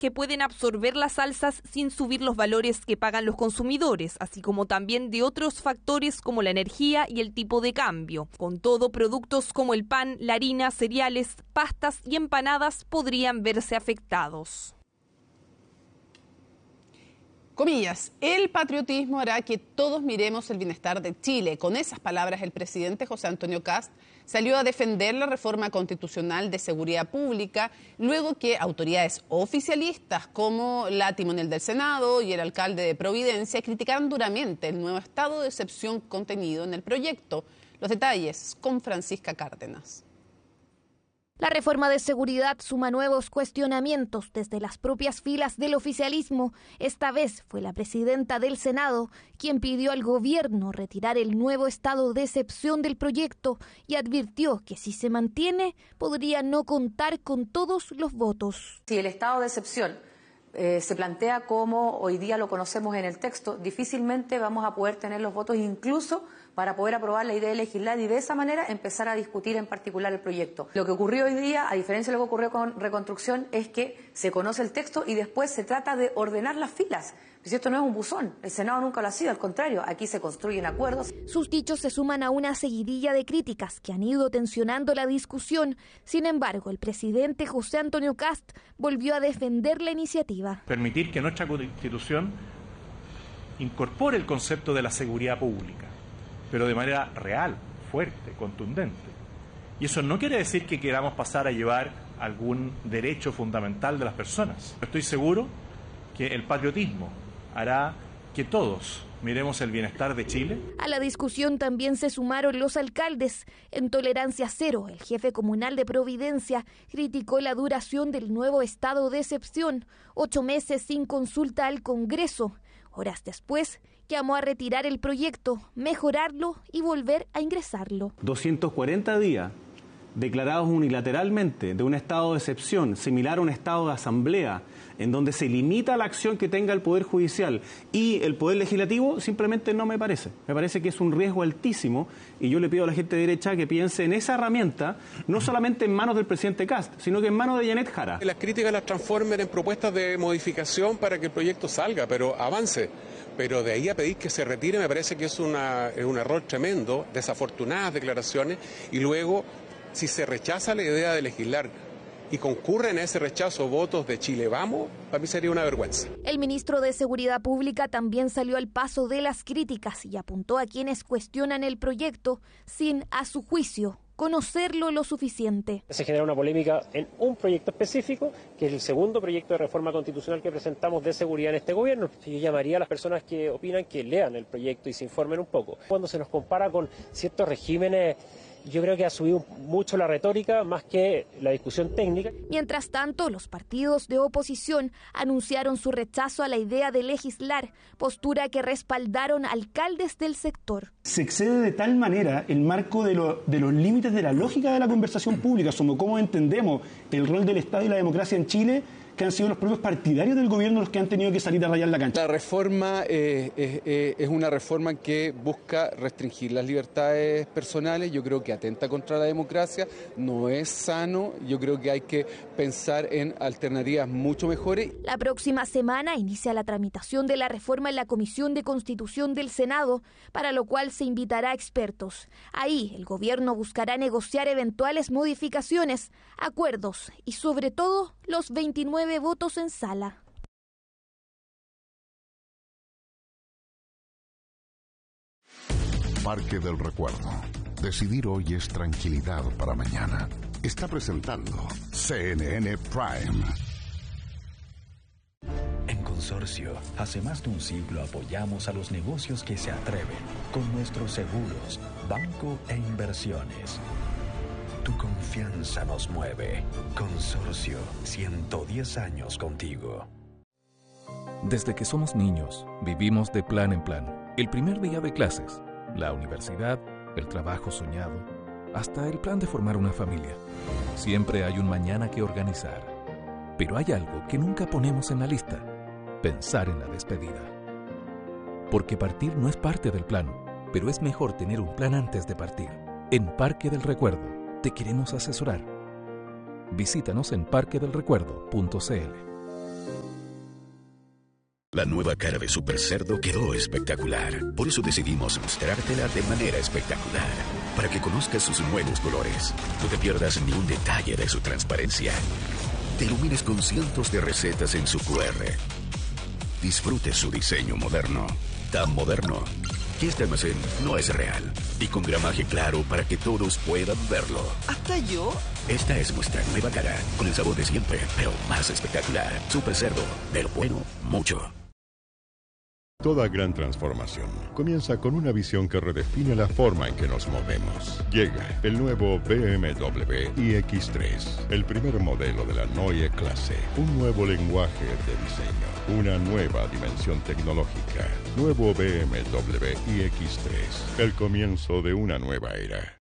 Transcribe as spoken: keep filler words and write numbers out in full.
que pueden absorber las alzas sin subir los valores que pagan los consumidores, así como también de otros factores como la energía y el tipo de cambio. Con todo, productos como el pan, la harina, cereales, pastas y empanadas podrían verse afectados. Comillas, el patriotismo hará que todos miremos el bienestar de Chile. Con esas palabras, el presidente José Antonio Kast salió a defender la reforma constitucional de seguridad pública, luego que autoridades oficialistas como la timonel del Senado y el alcalde de Providencia criticaron duramente el nuevo estado de excepción contenido en el proyecto. Los detalles con Francisca Cárdenas. La reforma de seguridad suma nuevos cuestionamientos desde las propias filas del oficialismo. Esta vez fue la presidenta del Senado quien pidió al gobierno retirar el nuevo estado de excepción del proyecto y advirtió que si se mantiene podría no contar con todos los votos. Si el estado de excepción eh, se plantea como hoy día lo conocemos en el texto, difícilmente vamos a poder tener los votos incluso para poder aprobar la idea de legislar y de esa manera empezar a discutir en particular el proyecto. Lo que ocurrió hoy día, a diferencia de lo que ocurrió con Reconstrucción, es que se conoce el texto y después se trata de ordenar las filas. Pues esto no es un buzón, el Senado nunca lo ha sido, al contrario, aquí se construyen acuerdos. Sus dichos se suman a una seguidilla de críticas que han ido tensionando la discusión. Sin embargo, el presidente José Antonio Kast volvió a defender la iniciativa. Permitir que nuestra Constitución incorpore el concepto de la seguridad pública, pero de manera real, fuerte, contundente. Y eso no quiere decir que queramos pasar a llevar algún derecho fundamental de las personas. Estoy seguro que el patriotismo hará que todos miremos el bienestar de Chile. A la discusión también se sumaron los alcaldes. En Tolerancia Cero, el jefe comunal de Providencia criticó la duración del nuevo estado de excepción, ocho meses sin consulta al Congreso. Horas después, llamó a retirar el proyecto, mejorarlo y volver a ingresarlo. doscientos cuarenta días declarados unilateralmente de un estado de excepción, similar a un estado de asamblea, en donde se limita la acción que tenga el Poder Judicial y el Poder Legislativo, simplemente no me parece. Me parece que es un riesgo altísimo y yo le pido a la gente de derecha que piense en esa herramienta, no solamente en manos del presidente Kast, sino que en manos de Janet Jara. Las críticas las transformen en propuestas de modificación para que el proyecto salga, pero avance. Pero de ahí a pedir que se retire me parece que es, una, es un error tremendo, desafortunadas declaraciones, y luego, si se rechaza la idea de legislar y concurren a ese rechazo votos de Chile Vamos, para mí sería una vergüenza. El ministro de Seguridad Pública también salió al paso de las críticas y apuntó a quienes cuestionan el proyecto sin, a su juicio, conocerlo lo suficiente. Se genera una polémica en un proyecto específico, que es el segundo proyecto de reforma constitucional que presentamos de seguridad en este gobierno. Yo llamaría a las personas que opinan que lean el proyecto y se informen un poco. Cuando se nos compara con ciertos regímenes, yo creo que ha subido mucho la retórica más que la discusión técnica. Mientras tanto, los partidos de oposición anunciaron su rechazo a la idea de legislar, postura que respaldaron alcaldes del sector. Se excede de tal manera el marco de, lo, de los límites de la lógica de la conversación pública, como cómo entendemos el rol del Estado y la democracia en Chile, que han sido los propios partidarios del gobierno los que han tenido que salir a rayar la cancha. La reforma eh, eh, es una reforma que busca restringir las libertades personales, yo creo que atenta contra la democracia, no es sano, yo creo que hay que pensar en alternativas mucho mejores. La próxima semana inicia la tramitación de la reforma en la Comisión de Constitución del Senado, para lo cual se invitará a expertos. Ahí el gobierno buscará negociar eventuales modificaciones, acuerdos y sobre todo los veintinueve votos en sala. Parque del Recuerdo. Decidir hoy es tranquilidad para mañana. Está presentando C N N Prime. En Consorcio, hace más de un siglo apoyamos a los negocios que se atreven con nuestros seguros, banco e inversiones. Tu confianza nos mueve. Consorcio, ciento diez años contigo. Desde que somos niños, vivimos de plan en plan. El primer día de clases, la universidad, el trabajo soñado, hasta el plan de formar una familia. Siempre hay un mañana que organizar. Pero hay algo que nunca ponemos en la lista: pensar en la despedida. Porque partir no es parte del plan, pero es mejor tener un plan antes de partir. En Parque del Recuerdo te queremos asesorar. Visítanos en parque del recuerdo punto c l. La nueva cara de Super Cerdo quedó espectacular. Por eso decidimos mostrártela de manera espectacular. Para que conozcas sus nuevos colores. No te pierdas ni un detalle de su transparencia. Te ilumines con cientos de recetas en su cu erre. Disfrute su diseño moderno. Tan moderno que este almacén no es real. Y con gramaje claro para que todos puedan verlo. ¿Hasta yo? Esta es nuestra nueva cara. Con el sabor de siempre, pero más espectacular. Super Cerdo. De lo bueno, mucho. Toda gran transformación comienza con una visión que redefine la forma en que nos movemos. Llega el nuevo be eme doble u i equis tres, el primer modelo de la Neue Klasse. Un nuevo lenguaje de diseño, una nueva dimensión tecnológica. Nuevo be eme doble u i equis tres, el comienzo de una nueva era.